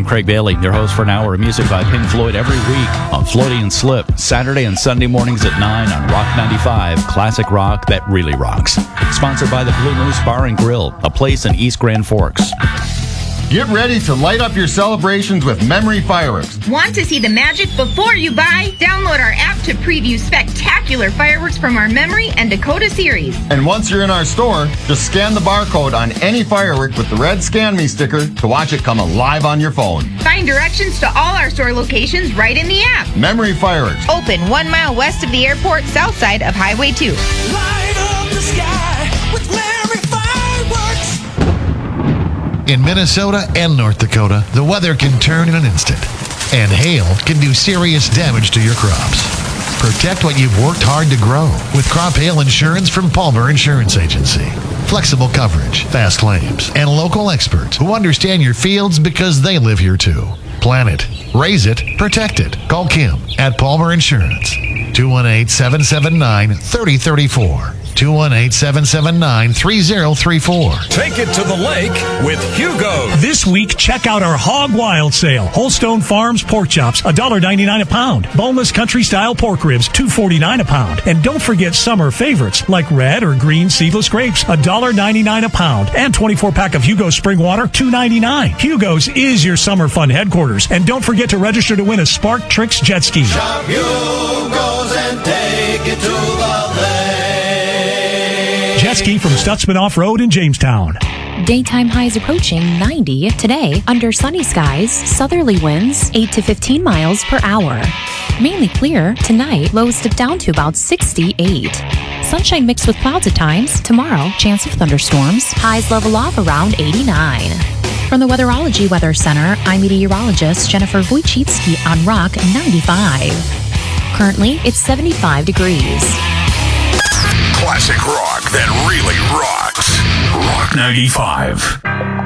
I'm Craig Bailey, your host for an hour of music by Pink Floyd every week on Floaty and Slip, Saturday and Sunday mornings at 9 on Rock 95, classic rock that really rocks. Sponsored by the Blue Moose Bar and Grill, a place in East Grand Forks. Get ready to light up your celebrations with Memory Fireworks. Want to see the magic before you buy? Download our app to preview spectacular fireworks from our Memory and Dakota series. And once you're in our store, just scan the barcode on any firework with the red Scan Me sticker to watch it come alive on your phone. Find directions to all our store locations right in the app. Memory Fireworks. Open 1 mile west of the airport, south side of Highway 2. Light up the sky with Memory Fireworks. In Minnesota and North Dakota, the weather can turn in an instant, and hail can do serious damage to your crops. Protect what you've worked hard to grow with crop hail insurance from Palmer Insurance Agency. Flexible coverage, fast claims, and local experts who understand your fields because they live here too. Plan it, raise it, protect it. Call Kim at Palmer Insurance. 218-779-3034. 218-779-3034. Take it to the lake with Hugo. This week, check out our Hog Wild sale. Holstone Farms pork chops, $1.99 a pound. Boneless country-style pork ribs, $2.49 a pound. And don't forget summer favorites like red or green seedless grapes, $1.99 a pound. And 24-pack of Hugo's Spring Water, $2.99. Hugo's is your summer fun headquarters. And don't forget to register to win a Spark Tricks jet ski. Shop Hugo's and take it to the lake. Jet ski from Stutzman Off-Road in Jamestown. Daytime highs approaching 90 today under sunny skies, southerly winds 8 to 15 miles per hour. Mainly clear tonight, lows dip down to about 68. Sunshine mixed with clouds at times. Tomorrow, chance of thunderstorms. Highs level off around 89. From the Weatherology Weather Center, I'm meteorologist Jennifer Wojcicki on Rock 95. Currently, it's 75 degrees. Classic rock that really rocks. Rock 95.